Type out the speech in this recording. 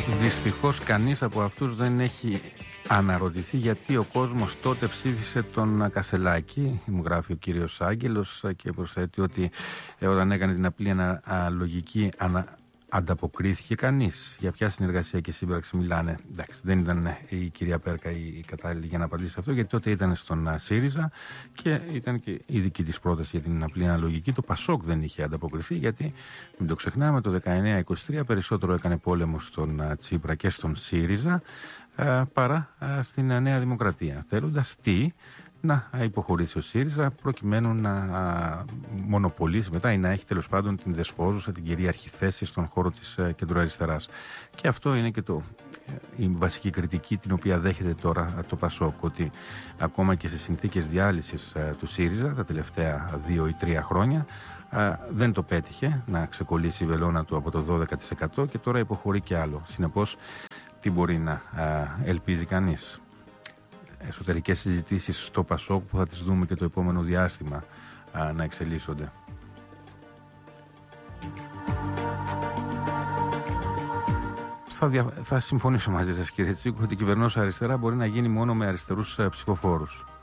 Δυστυχώς κανείς από αυτούς δεν έχει αναρωτηθεί γιατί ο κόσμος τότε ψήφισε τον Κασελάκη. Μου γράφει ο κύριος Άγγελος και προσθέτει ότι όταν έκανε την απλή αναλογική ανταποκρίθηκε κανείς. Για ποια συνεργασία και σύμπραξη μιλάνε? Εντάξει, δεν ήταν η κυρία Πέρκα η κατάλληλη για να απαντήσει αυτό, γιατί τότε ήταν στον ΣΥΡΙΖΑ και ήταν και η δική της πρόταση για την απλή αναλογική. Το ΠΑΣΟΚ δεν είχε ανταποκριθεί, γιατί μην το ξεχνάμε, το 19-23 περισσότερο έκανε πόλεμο στον Τσίπρα και στον ΣΥΡΙΖΑ παρά στην Νέα Δημοκρατία. Θέλοντας να υποχωρήσει ο ΣΥΡΙΖΑ προκειμένου να μονοπολίσει μετά ή να έχει τέλος πάντων την δεσπόζουσα, την κυρίαρχη θέση στον χώρο της κεντροαριστεράς. Και αυτό είναι και η βασική κριτική την οποία δέχεται τώρα το ΠΑΣΟΚ, ότι ακόμα και σε συνθήκες διάλυσης του ΣΥΡΙΖΑ τα τελευταία 2 ή 3 χρόνια δεν το πέτυχε να ξεκολλήσει η βελόνα του από το 12% και τώρα υποχωρεί και άλλο. Συνεπώς, τι μπορεί να ελπίζει κανείς? Εσωτερικές συζητήσεις στο ΠΑΣΟΚ που θα τις δούμε και το επόμενο διάστημα να εξελίσσονται. Θα συμφωνήσω μαζί σας, κύριε Τσίκου, ότι η κυβερνώσα αριστερά μπορεί να γίνει μόνο με αριστερούς ψηφοφόρους.